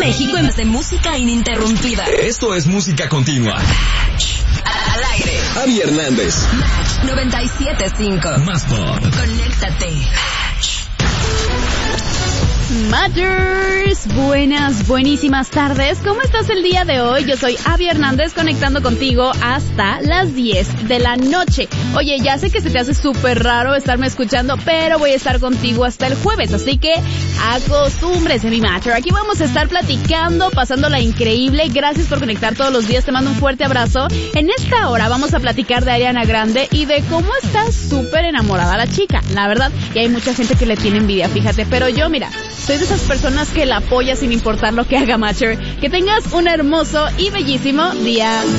México en de música ininterrumpida. Esto es música continua. Al aire. Avi Hernández. Match 97.5. Más pop. Conéctate. Matchers, buenísimas tardes. ¿Cómo estás el día de hoy? Yo soy Avi Hernández, conectando contigo hasta las 10 de la noche. Oye, ya sé que se te hace súper raro estarme escuchando, pero voy a estar contigo hasta el jueves, así que acostúmbrese, mi Matcher. Aquí vamos a estar platicando, pasándola increíble. Gracias por conectar todos los días, te mando un fuerte abrazo. En esta hora vamos a platicar de Ariana Grande y de cómo está súper enamorada la chica, la verdad. Y hay mucha gente que le tiene envidia, fíjate, pero yo, mira, soy de esas personas que la apoya sin importar lo que haga Matcher. Que tengas un hermoso y bellísimo día.